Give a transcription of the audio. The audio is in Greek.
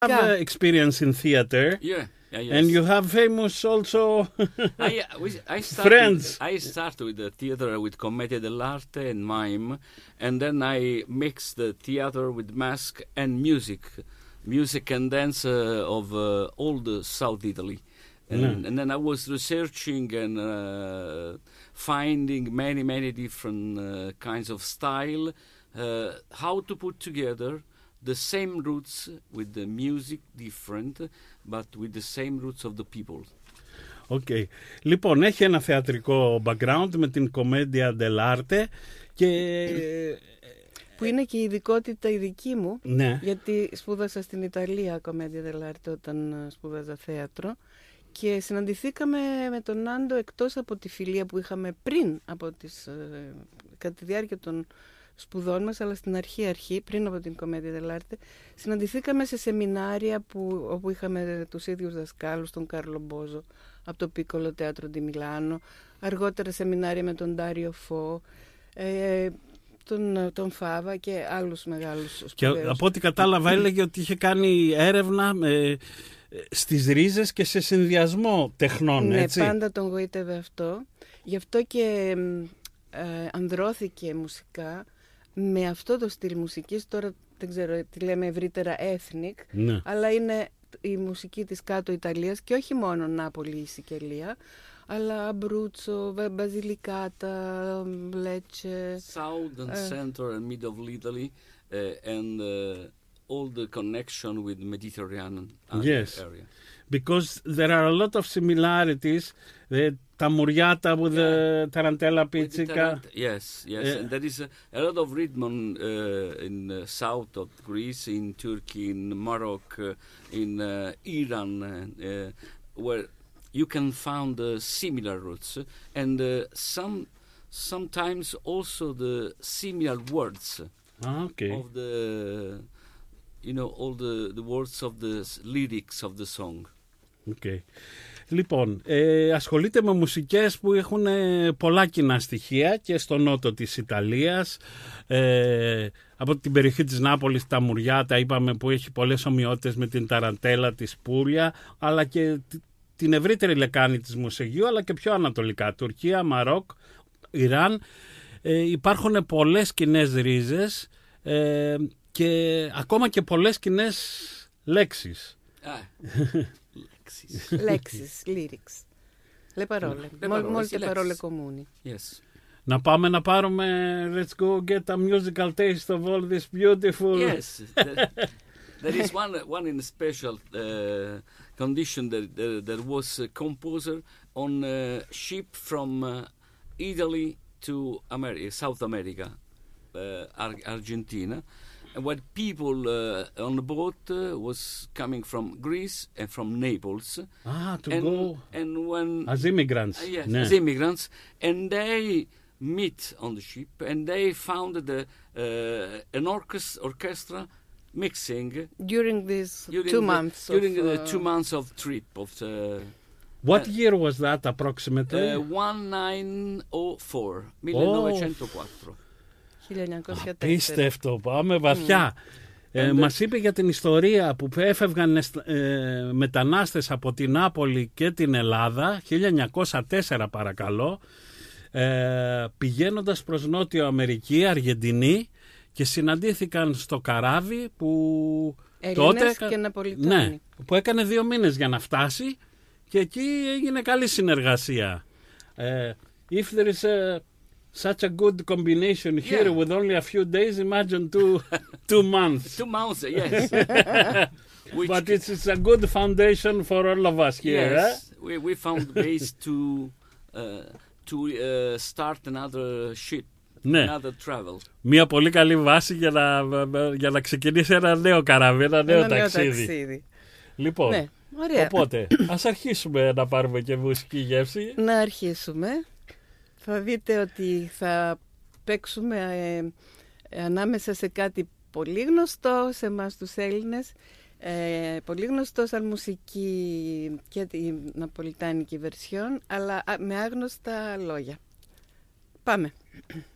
have experience in theater. Yeah, yes. And you have famous also friends. I started with the theater with Commedia dell'arte and mime, and then I mixed the theater with mask and music and dance of all the South Italy. And then I was researching and finding many different kinds of style, how to put together the same roots with the music different, but with the same roots of the people. Okay. Λοιπόν, έχει ένα θεατρικό background με την Commedia dell'arte και... που είναι και η ειδικότητα η δική μου, ναι. Γιατί σπούδασα στην Ιταλία Commedia dell'arte όταν σπούδαζα θέατρο και συναντηθήκαμε με τον Άντο εκτός από τη φιλία που είχαμε πριν από κατά τη διάρκεια των σπουδών μας, αλλά στην αρχή, πριν από την Commedia dell'arte, συναντηθήκαμε σε σεμινάρια όπου είχαμε τους ίδιους δασκάλους, τον Κάρλο Μπόζο από το Πίκολο Θέατρο Ντι Μιλάνο, αργότερα σεμινάρια με τον Ντάριο Φω, τον Φάβα και άλλους μεγάλους σπουδαίους. Και από ό,τι κατάλαβα έλεγε ότι είχε κάνει έρευνα στις ρίζες και σε συνδυασμό τεχνών, ναι, έτσι. Ναι, πάντα τον γοήτευε αυτό. Γι' αυτό και ανδρώθηκε μουσικά με αυτό το στυλ μουσικής. Τώρα δεν ξέρω, τη λέμε ευρύτερα ethnic, ναι. Αλλά είναι η μουσική της κάτω Ιταλίας και όχι μόνο Νάπολη ή Σικελία, αλλά Αμπρούτσο, Μπαζιλικάτα, Λέτσε. South and center and mid of Italy and all the connection with Mediterranean area. Because there are a lot of similarities. The Tamuriata with the Tarantella Pizzica. Yes. And there is a lot of rhythm in south of Greece, in Turkey, in Morocco, in Iran, where you can find similar roots and sometimes also the similar words of the, all the words of the lyrics of the song. Okay. Λοιπόν, ασχολείται με μουσικές που έχουν πολλά κοινά στοιχεία και στο νότο της Ιταλίας, από την περιοχή της Νάπολης, τα Μουριάτα, είπαμε, που έχει πολλές ομοιότητες με την Ταραντέλα, τη Σπούλια, αλλά και την ευρύτερη λεκάνη της Μεσογείου, αλλά και πιο ανατολικά, Τουρκία, Μαρόκ, Ιράν. Υπάρχουν πολλές κοινές ρίζες και ακόμα και πολλές κοινές λέξεις. Λέξεις, lyrics. Le parole. Molte parole comuni. Yes. Να πάμε να πάρουμε, let's go get a musical taste of all this beautiful... Yes. There is one in special condition that there was a composer on a ship from Italy to South America, Argentina. And when people on the boat was coming from Greece and from Naples. As immigrants. Yes, as immigrants. And they meet on the ship and they founded an orchestra mixing. During these 2 months. During the 2 months of trip. What year was that approximately? 1904. 1904. Απίστευτο, πάμε βαθιά. Μας είπε για την ιστορία που έφευγαν μετανάστες από την Νάπολη και την Ελλάδα 1904 παρακαλώ, πηγαίνοντας προς Νότιο Αμερική, Αργεντινή, και συναντήθηκαν στο καράβι που Έλληνες και Ναπολιτάνοι. Ναι, που έκανε 2 μήνες για να φτάσει και εκεί έγινε καλή συνεργασία. If there is such a good combination here with only a few days, imagine 2 months. 2 months, yes. But it's a good foundation for all of us here. Yes, we found the base to start another ship, another travel. Μια πολύ καλή βάση για να ξεκινήσει ένα νέο καράβι, ένα νέο ταξίδι. Λοιπόν, ναι, οπότε ας αρχίσουμε να πάρουμε και μουσική γεύση. Να αρχίσουμε. Θα δείτε ότι θα παίξουμε ανάμεσα σε κάτι πολύ γνωστό σε εμάς τους Έλληνες, πολύ γνωστό σαν μουσική και τη ναπολιτάνικη βερσιόν, αλλά με άγνωστα λόγια. Πάμε.